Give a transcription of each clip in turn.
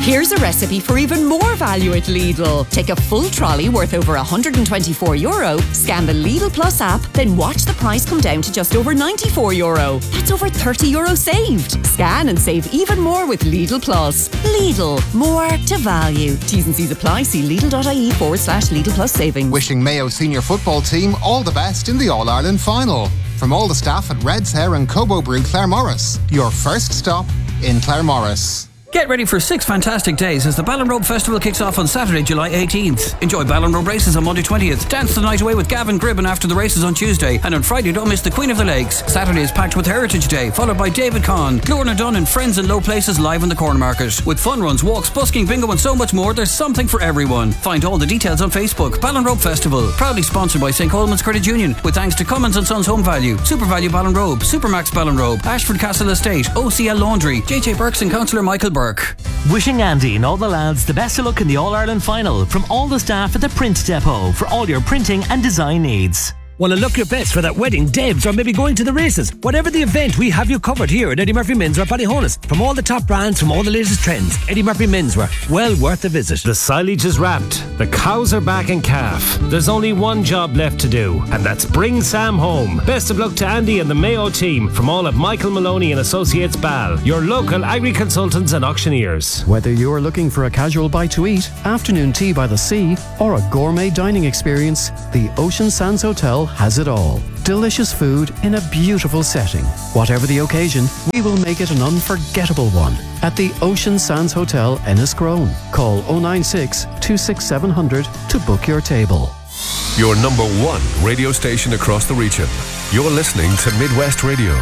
Here's a recipe for even more value at Lidl. Take a full trolley worth over €124, scan the Lidl Plus app, then watch the price come down to just over €94. That's over €30 saved. Scan and save even more with Lidl Plus. Lidl, more to value. T's and C's apply. See Lidl.ie/Lidl Plus savings. Wishing Mayo senior football team all the best in the All-Ireland final. From all the staff at Red's Hair and Cobo Brew Claremorris, your first stop in Claremorris. Get ready for 6 fantastic days as the Ballinrobe Festival kicks off on Saturday, July 18th. Enjoy Ballinrobe races on Monday 20th. Dance the night away with Gavin Gribben after the races on Tuesday. And on Friday, don't miss the Queen of the Lakes. Saturday is packed with Heritage Day, followed by David Conn, Glorna Dunn and Friends in Low Places live in the Corn Market. With fun runs, walks, busking, bingo and so much more, there's something for everyone. Find all the details on Facebook. Ballinrobe Festival, proudly sponsored by St. Coleman's Credit Union, with thanks to Cummins & Sons Home Value, Super Value Ballinrobe, Supermax Ballinrobe, Ashford Castle Estate, OCL Laundry, JJ Burks and Councillor Michael Burke. Wishing Andy and all the lads the best of luck in the All-Ireland final from all the staff at the Print Depot for all your printing and design needs. Want to look your best for that wedding, Debs, or maybe going to the races? Whatever the event, we have you covered here at Eddie Murphy Menswear Ballyhonus. From all the top brands, from all the latest trends, Eddie Murphy Menswear, well worth a visit. The silage is wrapped, the cows are back in calf. There's only one job left to do, and that's bring Sam home. Best of luck to Andy and the Mayo team from all of Michael Maloney and Associates Bal, your local agri-consultants and auctioneers. Whether you're looking for a casual bite to eat, afternoon tea by the sea, or a gourmet dining experience, the Ocean Sands Hotel has it all. Delicious food in a beautiful setting. Whatever the occasion, we will make it an unforgettable one. At the Ocean Sands Hotel, Enniscrone. Call 096 267 700 to book your table. Your number one radio station across the region. You're listening to Midwest Radio.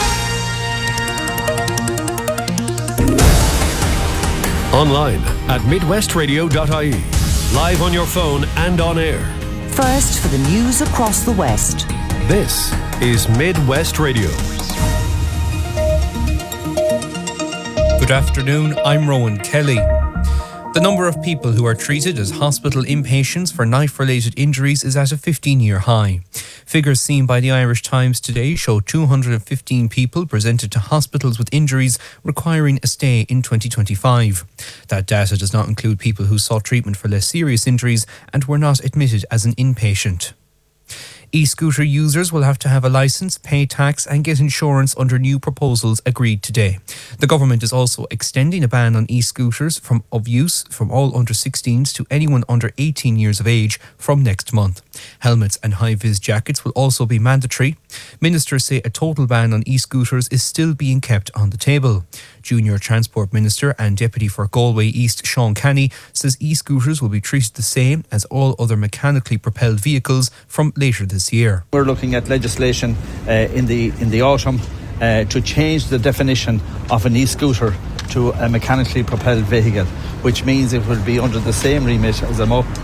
Online at midwestradio.ie. Live on your phone and on air. First for the news across the West. This is Midwest Radio. Good afternoon, I'm Rowan Kelly. The number of people who are treated as hospital inpatients for knife-related injuries is at a 15-year high. Figures seen by the Irish Times today show 215 people presented to hospitals with injuries requiring a stay in 2025. That data does not include people who sought treatment for less serious injuries and were not admitted as an inpatient. E-scooter users will have to have a licence, pay tax and get insurance under new proposals agreed today. The government is also extending a ban on e-scooters of use from all under 16s to anyone under 18 years of age from next month. Helmets and high-vis jackets will also be mandatory. Ministers say a total ban on e-scooters is still being kept on the table. Junior Transport Minister and Deputy for Galway East Sean Canny says e-scooters will be treated the same as all other mechanically propelled vehicles from later this year. We're looking at legislation in the autumn to change the definition of an e-scooter to a mechanically propelled vehicle, which means it will be under the same remit as a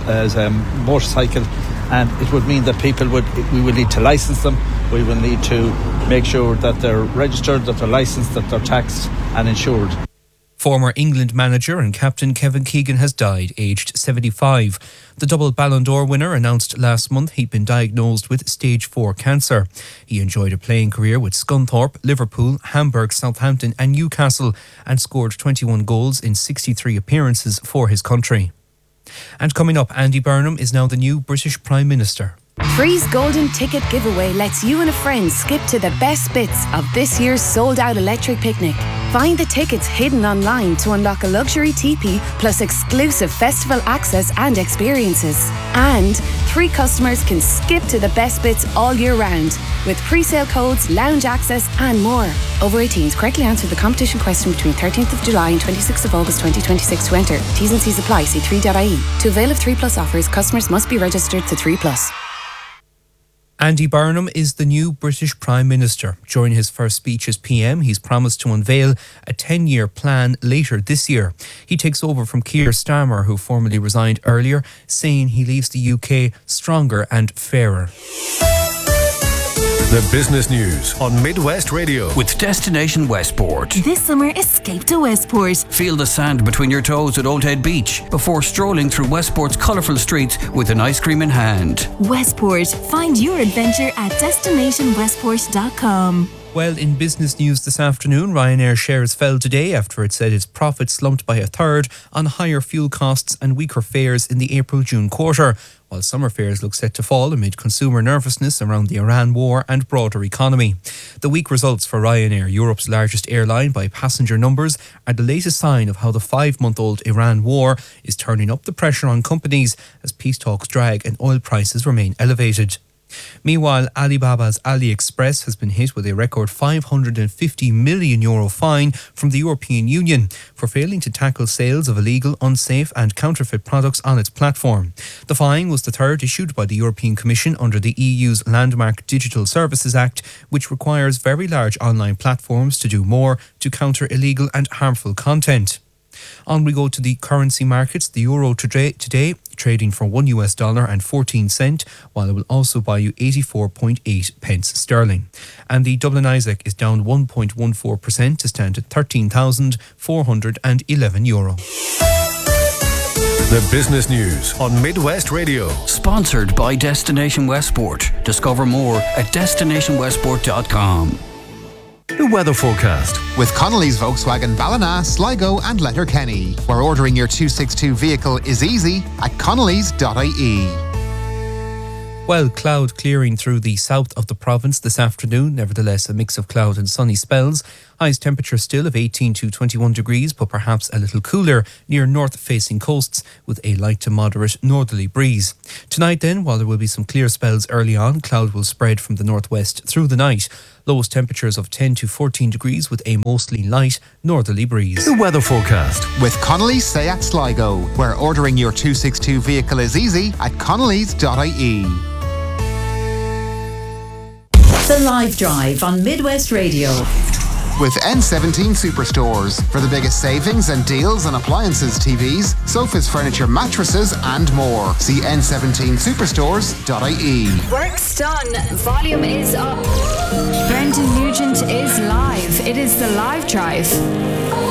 motorcycle, and it would mean that we will need to license them. We will need to make sure that they're registered, that they're licensed, that they're taxed and insured. Former England manager and captain Kevin Keegan has died, aged 75. The double Ballon d'Or winner announced last month he'd been diagnosed with stage 4 cancer. He enjoyed a playing career with Scunthorpe, Liverpool, Hamburg, Southampton and Newcastle and scored 21 goals in 63 appearances for his country. And coming up, Andy Burnham is now the new British Prime Minister. Free's Golden Ticket Giveaway lets you and a friend skip to the best bits of this year's sold-out electric picnic. Find the tickets hidden online to unlock a luxury teepee plus exclusive festival access and experiences. And 3 customers can skip to the best bits all year round with pre-sale codes, lounge access and more. Over 18s, correctly answer the competition question between 13th of July and 26th of August 2026 to enter. T's and C's apply. See 3.ie. To avail of 3 Plus offers, customers must be registered to 3 Plus. Andy Burnham is the new British Prime Minister. During his first speech as PM, he's promised to unveil a 10-year plan later this year. He takes over from Keir Starmer, who formally resigned earlier, saying he leaves the UK stronger and fairer. The business news on Midwest Radio with Destination Westport. This summer, escape to Westport. Feel the sand between your toes at Old Head Beach before strolling through Westport's colourful streets with an ice cream in hand. Westport. Find your adventure at destinationwestport.com. Well, in business news this afternoon, Ryanair shares fell today after it said its profits slumped by a third on higher fuel costs and weaker fares in the April-June quarter, while summer fares look set to fall amid consumer nervousness around the Iran war and broader economy. The weak results for Ryanair, Europe's largest airline by passenger numbers, are the latest sign of how the 5-month-old Iran war is turning up the pressure on companies as peace talks drag and oil prices remain elevated. Meanwhile, Alibaba's AliExpress has been hit with a record €550 million fine from the European Union for failing to tackle sales of illegal, unsafe and counterfeit products on its platform. The fine was the third issued by the European Commission under the EU's landmark Digital Services Act, which requires very large online platforms to do more to counter illegal and harmful content. On we go to the currency markets. The euro today trading for $1 and 14 cents, while it will also buy you 84.8 pence sterling. And the Dublin Isaac is down 1.14% to stand at €13,411. The business news on Midwest Radio. Sponsored by Destination Westport. Discover more at destinationwestport.com. The weather forecast. With Connolly's Volkswagen Ballina, Sligo and Letterkenny, where ordering your 262 vehicle is easy at connolly's.ie. Well, cloud clearing through the south of the province this afternoon. Nevertheless, a mix of cloud and sunny spells. Highest temperature still of 18 to 21 degrees, but perhaps a little cooler near north-facing coasts with a light to moderate northerly breeze. Tonight then, while there will be some clear spells early on, cloud will spread from the northwest through the night. Lowest temperatures of 10 to 14 degrees with a mostly light northerly breeze. The weather forecast. With Connolly's Seat Sligo, where ordering your 262 vehicle is easy at connolly's.ie. The Live Drive on Midwest Radio. With N17 Superstores for the biggest savings and deals on appliances, TVs, sofas, furniture, mattresses and more. See n17superstores.ie. Work's done. Volume is up. Brendan Nugent is live. It is the Live Drive.